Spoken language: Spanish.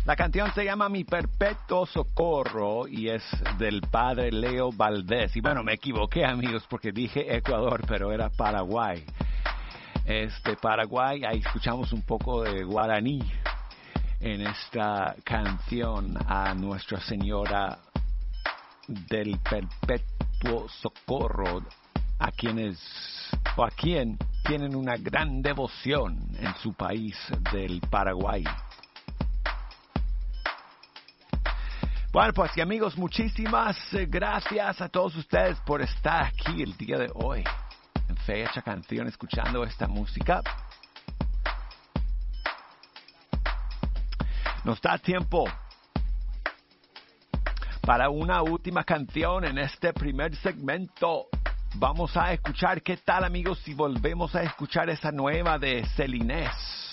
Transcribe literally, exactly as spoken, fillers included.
La canción se llama Mi Perpetuo Socorro y es del padre Leo Valdés. Y bueno, me equivoqué, amigos, porque dije Ecuador, pero era Paraguay. Este Paraguay, ahí escuchamos un poco de guaraní en esta canción a Nuestra Señora del Perpetuo Socorro, a quienes o a quien tienen una gran devoción en su país del Paraguay. Bueno, pues y amigos, muchísimas gracias a todos ustedes por estar aquí el día de hoy en Fecha Canción, escuchando esta música. Nos da tiempo para una última canción en este primer segmento. Vamos a escuchar, ¿qué tal, amigos, si volvemos a escuchar esa nueva de Celines?